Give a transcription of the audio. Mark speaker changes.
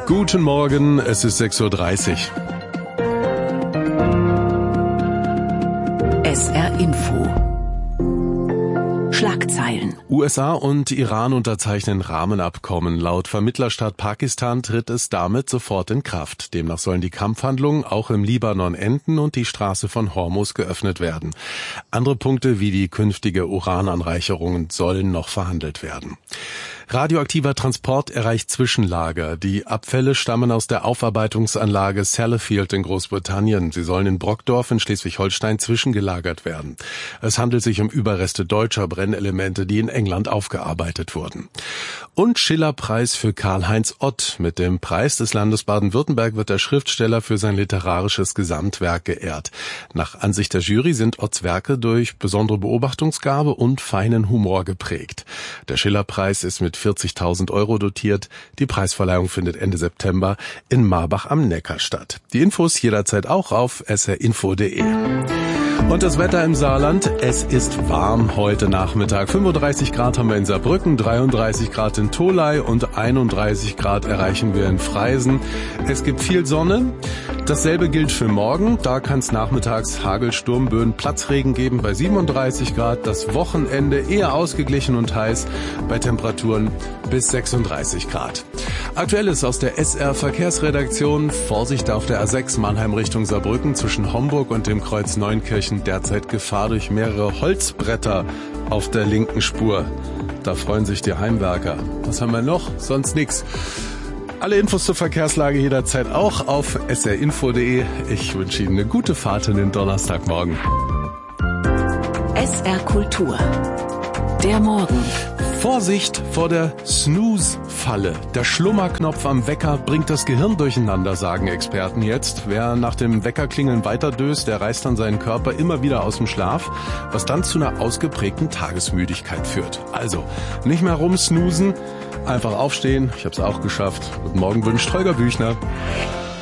Speaker 1: Guten Morgen, es ist 6:30 Uhr.
Speaker 2: SR Info. Schlagzeilen.
Speaker 1: USA und Iran unterzeichnen Rahmenabkommen. Laut Vermittlerstaat Pakistan tritt es damit sofort in Kraft. Demnach sollen die Kampfhandlungen auch im Libanon enden und die Straße von Hormuz geöffnet werden. Andere Punkte wie die künftige Urananreicherung sollen noch verhandelt werden. Radioaktiver Transport erreicht Zwischenlager. Die Abfälle stammen aus der Aufarbeitungsanlage Sellafield in Großbritannien. Sie sollen in Brockdorf in Schleswig-Holstein zwischengelagert werden. Es handelt sich um Überreste deutscher Brennelemente, die in England aufgearbeitet wurden. Und Schiller-Preis für Karl-Heinz Ott. Mit dem Preis des Landes Baden-Württemberg wird der Schriftsteller für sein literarisches Gesamtwerk geehrt. Nach Ansicht der Jury sind Otts Werke durch besondere Beobachtungsgabe und feinen Humor geprägt. Der Schiller-Preis ist mit 40.000 € dotiert. Die Preisverleihung findet Ende September in Marbach am Neckar statt. Die Infos jederzeit auch auf srinfo.de. Und das Wetter im Saarland, es ist warm heute Nachmittag. 35 Grad haben wir in Saarbrücken, 33 Grad in Tholey und 31 Grad erreichen wir in Freisen. Es gibt viel Sonne. Dasselbe gilt für morgen. Da kann es nachmittags Hagel, Sturmböen, Platzregen geben bei 37 Grad. Das Wochenende eher ausgeglichen und heiß bei Temperaturen bis 36 Grad. Aktuelles aus der SR Verkehrsredaktion. Vorsicht auf der A6 Mannheim Richtung Saarbrücken zwischen Homburg und dem Kreuz Neunkirchen. Derzeit Gefahr durch mehrere Holzbretter auf der linken Spur. Da freuen sich die Heimwerker. Was haben wir noch? Sonst nix. Alle Infos zur Verkehrslage jederzeit auch auf srinfo.de. Ich wünsche Ihnen eine gute Fahrt in den Donnerstagmorgen.
Speaker 2: SR Kultur. Der Morgen.
Speaker 1: Vorsicht vor der Snooze-Falle. Der Schlummerknopf am Wecker bringt das Gehirn durcheinander, sagen Experten jetzt. Wer nach dem Weckerklingeln weiterdöst, der reißt dann seinen Körper immer wieder aus dem Schlaf, was dann zu einer ausgeprägten Tagesmüdigkeit führt. Also, nicht mehr rumsnoosen, einfach aufstehen. Ich habe es auch geschafft. Guten Morgen wünscht Holger Büchner.